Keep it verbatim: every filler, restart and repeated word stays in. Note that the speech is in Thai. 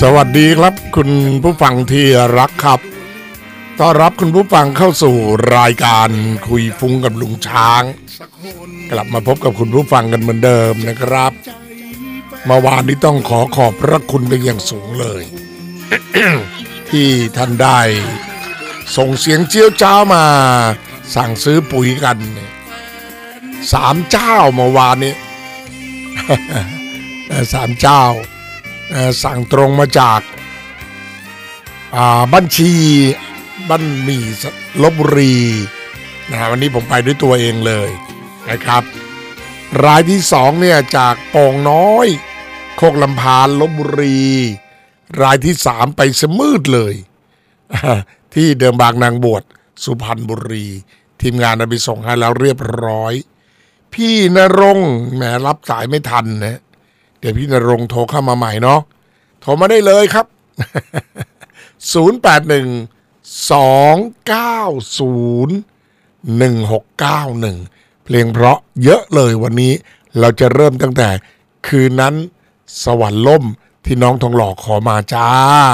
สวัสดีครับคุณผู้ฟังที่รักครับต้อนรับคุณผู้ฟังเข้าสู่รายการคุยฟุ้งกับลุงช้างกลับมาพบกับคุณผู้ฟังกันเหมือนเดิมนะครับเมื่อวานนี้ต้องขอขอบพระคุณเป็นอย่างสูงเลย ที่ท่านได้ส่งเสียงเจียวจ้าวมาสั่งซื้อปุ๋ยกันสามเจ้าเมื่อวานนี้ สามเจ้าสั่งตรงมาจากบัญชีบ้านหมี่ลพบุรีนะวันนี้ผมไปด้วยตัวเองเลยนะครับรายที่สองเนี่ยจากโป่งน้อยโคกลำพานลพบุรีรายที่สามไปสมืดเลยที่เดิมบางนางบวชสุพรรณบุรีทีมงานไปส่งให้แล้วเรียบร้อยพี่ณรงค์แหมรับสายไม่ทันนะเดี๋ยวพี่ณรงค์โทรเข้ามาใหม่เนาะโทรมาได้เลยครับ ศูนย์ แปด หนึ่ง สอง เก้า ศูนย์ หนึ่ง หก เก้า หนึ่งเพลงเพราะเยอะเลยวันนี้เราจะเริ่มตั้งแต่คืนนั้นสวรรค์ล่มที่น้องทองหล่อขอมาจ้า